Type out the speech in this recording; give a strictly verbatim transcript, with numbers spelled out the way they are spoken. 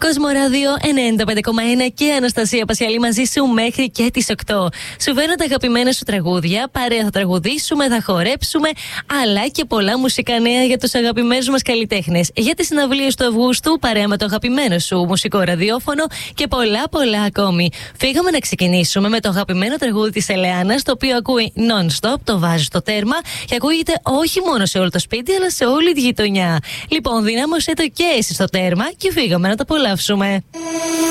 Κοσμοράδιο ενενήντα πέντε κόμμα ένα και Αναστασία Πασιαλή μαζί σου μέχρι και τις οκτώ. Σου φέρνω τα αγαπημένα σου τραγούδια, παρέα θα τραγουδήσουμε, θα χορέψουμε, αλλά και πολλά μουσικά νέα για τους αγαπημένους μας καλλιτέχνες. Για τις συναυλίες του Αυγούστου, παρέα με το αγαπημένο σου μουσικό ραδιόφωνο και πολλά πολλά ακόμη. Φύγαμε να ξεκινήσουμε με το αγαπημένο τραγούδι της Ελεάνας, το οποίο ακούει non-stop, το βάζει στο τέρμα και ακούγεται όχι μόνο σε όλο το σπίτι, αλλά σε όλη τη γειτονιά. Λοιπόν, δυνάμωσέ το και εσύ στο τέρμα και φύγαμε να το απολαύσουμε.